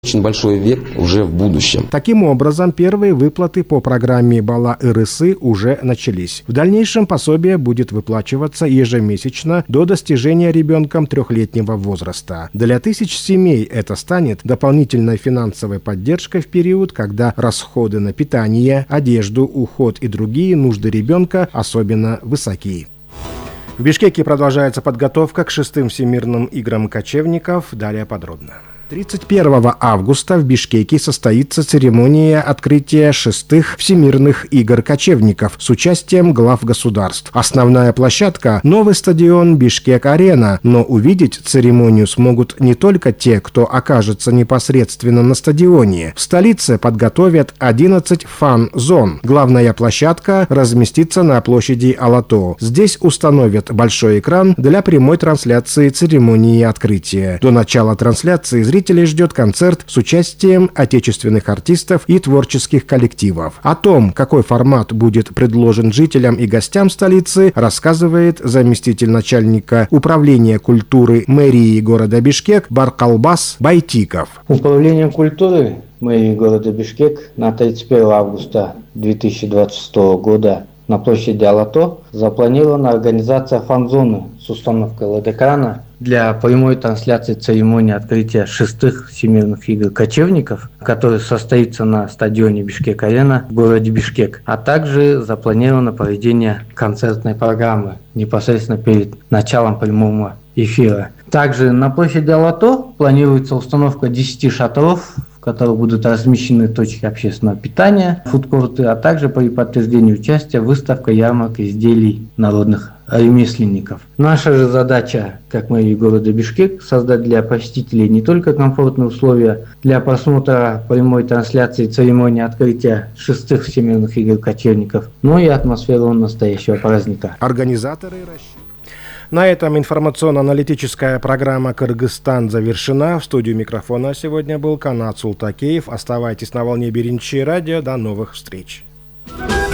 Очень большой эффект уже в будущем. Таким образом, первые выплаты по программе Бала-ырысы уже начались. В дальнейшем пособие будет выплачиваться ежемесячно до достижения ребенком 3-летнего возраста. Для тысяч семей это станет дополнительной финансовой поддержкой в период, когда расходы на питание, одежду, уход и другие нужды ребенка особенно высоки. В Бишкеке продолжается подготовка к 6-м Всемирным играм кочевников. Далее подробно. 31 августа в Бишкеке состоится церемония открытия 6-х Всемирных игр кочевников с участием глав государств. Основная площадка – новый стадион Бишкек-Арена, но увидеть церемонию смогут не только те, кто окажется непосредственно на стадионе. В столице подготовят 11 фан-зон. Главная площадка разместится на площади Алато. Здесь установят большой экран для прямой трансляции церемонии открытия. До начала трансляции зрителей ждет концерт с участием отечественных артистов и творческих коллективов. О том, какой формат будет предложен жителям и гостям столицы, рассказывает заместитель начальника управления культуры мэрии города Бишкек Баркалбас Байтиков. Управление культуры мэрии города Бишкек на 31 августа 2026 года на площади Алато запланирована организация фан-зоны с установкой LED-экрана для прямой трансляции церемонии открытия 6-х Всемирных игр кочевников, который состоится на стадионе Бишкек-Арена в городе Бишкек, а также запланировано проведение концертной программы непосредственно перед началом прямого эфира. Также на площади Алато планируется установка 10 шатров, в которых будут размещены точки общественного питания, фудкорты, а также при подтверждении участия выставка ярмарок изделий народных ремесленников. Наша же задача, как мэрии города Бишкек, создать для посетителей не только комфортные условия для просмотра прямой трансляции церемонии открытия 6-х Всемирных игр кочевников, но и атмосферу настоящего праздника. Организаторы рассчитывают. На этом информационно-аналитическая программа «Кыргызстан» завершена. В студию микрофона сегодня был Канат Султакеев. Оставайтесь на волне Беренчи радио. До новых встреч.